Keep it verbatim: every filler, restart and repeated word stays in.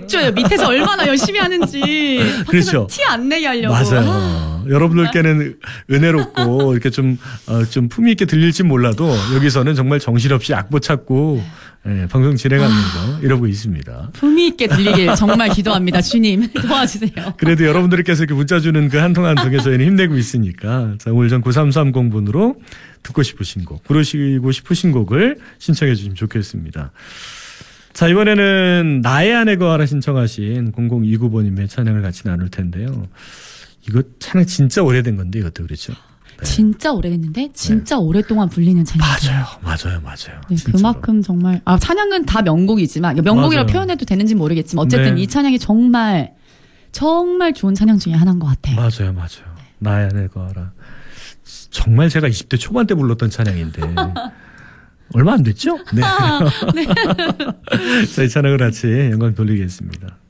맥주예요. 밑에서 얼마나 열심히 하는지. 그렇죠. 티 안 내게 하려고. 맞아요. 아. 여러분들께는 은혜롭고 이렇게 좀, 어, 좀 품위 있게 들릴지 몰라도 여기서는 정말 정신없이 악보 찾고 예, 방송 진행하면서 아. 이러고 있습니다. 품위 있게 들리길 정말 기도합니다. 주님 도와주세요. 그래도 여러분들께서 이렇게 문자 주는 그 한 통 한 통에 저희는 힘내고 있으니까 자, 우울정 구삼삼공 번으로 듣고 싶으신 곡, 부르시고 싶으신 곡을 신청해 주시면 좋겠습니다. 자, 이번에는 나의 아내 거하라 신청하신 공공이구 번님의 찬양을 같이 나눌 텐데요. 이거 찬양 진짜 오래된 건데 이것도 그렇죠? 네. 진짜 오래됐는데 진짜 네. 오랫동안 불리는 찬양이죠. 맞아요. 맞아요. 맞아요. 네, 그만큼 정말 아 찬양은 다 명곡이지만 명곡이라고 맞아요. 표현해도 되는지 모르겠지만 어쨌든 네. 이 찬양이 정말 정말 좋은 찬양 중에 하나인 것 같아요. 맞아요. 맞아요. 네. 나의 아내 거하라. 정말 제가 이십 대 초반 때 불렀던 찬양인데 얼마 안 됐죠? 네. 네. 자, 이 찬양을 같이 영광 돌리겠습니다.